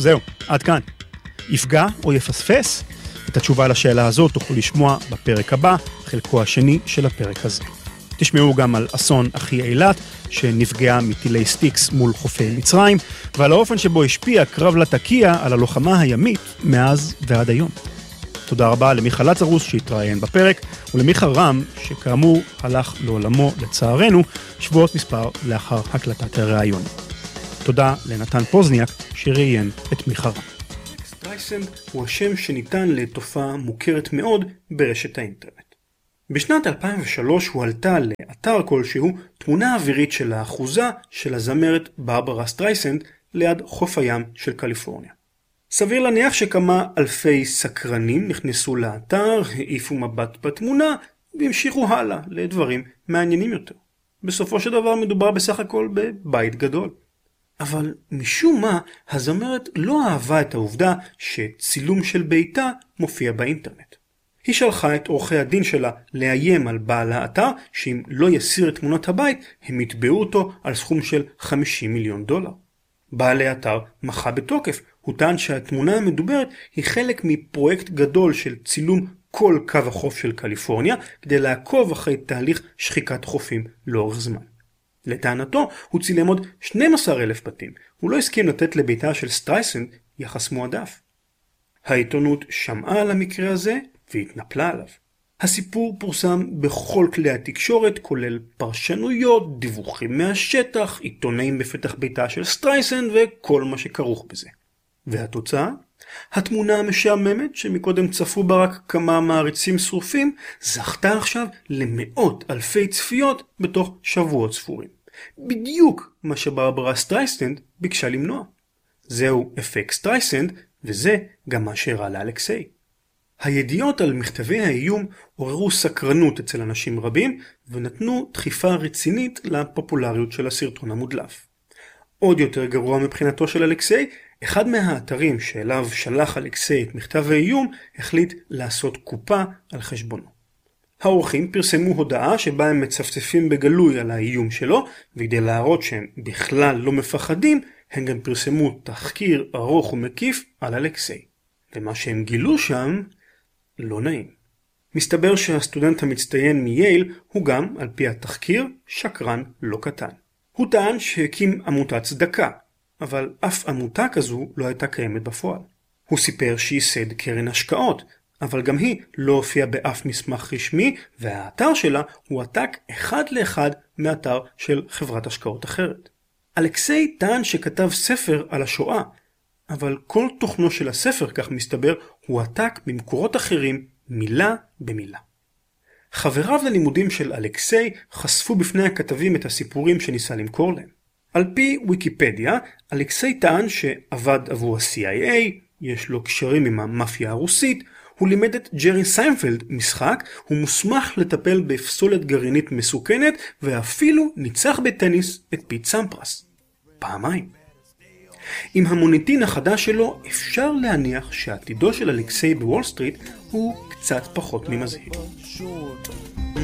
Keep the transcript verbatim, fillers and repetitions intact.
זהו, עד כאן. יפגע או יפספס? את התשובה לשאלה הזאת תוכלו לשמוע בפרק הבא, חלקו השני של הפרק הזה. תשמעו גם על אסון אחי אילת, שנפגעה מטילי סטיקס מול חופי מצרים, ועל האופן שבו השפיע קרב לתקיע על הלוחמה הימית מאז ועד היום. תודה רבה למיכל לצרוס שהתראיין בפרק, ולמיכה רם שכאמור הלך לעולמו לצערנו שבועות מספר לאחר הקלטת הראיון. תודה לנתן פוזניאק שראיין את מיכה רם. סטרייסנד הוא השם שניתן לתופעה מוכרת מאוד ברשת האינטרנט. בשנת אלפיים ושלוש הוא עלתה לאתר כלשהו תמונה אווירית של האחוזה של הזמרת ברברה סטרייסנד ליד חוף הים של קליפורניה. סביר להניח שכמה אלפי סקרנים נכנסו לאתר, העיפו מבט בתמונה והמשיכו הלאה לדברים מעניינים יותר. בסופו של דבר מדובר בסך הכל בבית גדול. אבל משום מה הזמרת לא אהבה את העובדה שצילום של ביתה מופיע באינטרנט. היא שלחה את עורכי הדין שלה לאיים על בעל האתר שאם לא יסיר את תמונת הבית הם יתבעו אותו על סכום של חמישים מיליון דולר. בעל האתר מחה בתוקף, הוא טען שהתמונה המדוברת היא חלק מפרויקט גדול של צילום כל קו החוף של קליפורניה כדי לעקוב אחרי תהליך שחיקת חופים לאורך זמן. לטענתו הוא צילם עוד שנים עשר אלף בתים, הוא לא הסכים לתת לביתה של סטרייסנד יחס מועדף. העיתונות שמעה על המקרה הזה והתנפלה עליו. הסיפור פורסם בכל כלי התקשורת, כולל פרשנויות, דיווחים מהשטח, עיתונאים בפתח ביתה של סטרייסנד וכל מה שכרוך בזה. והתוצאה? התמונה המשעממת שמקודם צפו בה רק כמה מעריצים שרופים, זכתה עכשיו למאות אלפי צפיות בתוך שבועות ספורים. בדיוק מה שברברה סטרייסנד ביקשה למנוע. זהו אפקט סטרייסנד וזה גם מה שהראה לאלכסיי. הידיעות על מכתבי האיום עוררו סקרנות אצל אנשים רבים ונתנו דחיפה רצינית לפופולריות של הסרטון המודלף. עוד יותר גרוע מבחינתו של אלכסיי, אחד מהאתרים שאליו שלח אלכסיי את מכתב האיום החליט לעשות קופה על חשבונו. האורחים פרסמו הודעה שבה הם מצפצפים בגלוי על האיום שלו, וכדי להראות שהם בכלל לא מפחדים, הם גם פרסמו תחקיר ארוך ומקיף על אלכסיי. ומה שהם גילו שם לא נעים. מסתבר שהסטודנט המצטיין מייל הוא גם, על פי התחקיר, שקרן לא קטן. הוא טען שהקים עמותת צדקה, אבל אף עמותה כזו לא הייתה קיימת בפועל. הוא סיפר שייסד קרן השקעות, אבל גם היא לא הופיעה באף מסמך רשמי, והאתר שלה הוא עתק אחד לאחד מאתר של חברת השקעות אחרת. אלכסיי טען שכתב ספר על השואה, אבל כל תוכנו של הספר, כך מסתבר, הוא עתק ממקורות אחרים מילה במילה. חבריו ללימודים של אלכסיי חשפו בפני הכתבים את הסיפורים שניסה למכור להם. על פי ויקיפדיה, אלכסיי טען שעבד עבור ה-סי איי איי, יש לו קשרים עם המאפיה הרוסית, הוא לימד את ג'רי סיינפלד משחק, הוא מוסמך לטפל בפסולת גרעינית מסוכנת, ואפילו ניצח בטניס את פיט סמפרס. פעמיים. עם המוניטין החדש שלו אפשר להניח שעתידו של אלכסיי בוול סטריט הוא קצת פחות ממזהיר.